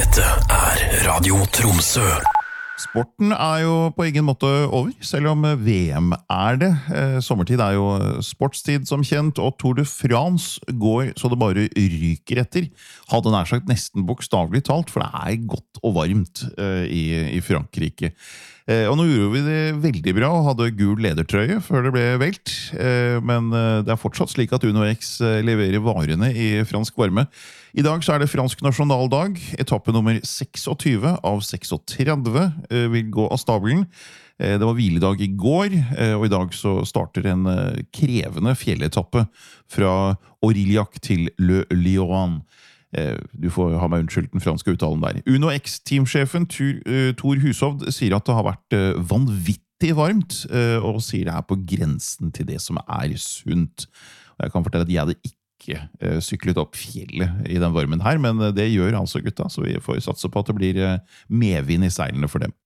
Dette Radio Tromsø. Sporten jo på ingen måte over, selv om VM det. Sommertid jo sportstid som kjent, og Tour de France går så det bare ryker etter. Hadde nær sagt nesten bokstavelig talt, for det godt og varmt i Frankrike. Og nå gjorde vi det veldig bra og hadde gul ledertrøye før det ble velt. Men det fortsatt slik at UnoX leverer varene i fransk varme. I dag så det fransk nasjonaldag. Etappe nummer 26 av 36 vil gå av stabelen. Det var hviledag i går, og i dag så starter en krevende fjelletappe fra Aurillac til Le Lion. Du får ha meg unnskyldt den franske uttalen der. UnoX-teamsjefen Tor Hushovd sier at det har vært vanvittig varmt, og sier det på grensen til det som sunt. Og jeg kan fortelle at jeg hadde ikke syklet opp fjellet i den varmen her, men det gjør altså gutta, så vi får satse på at det blir medvind i seilene for dem.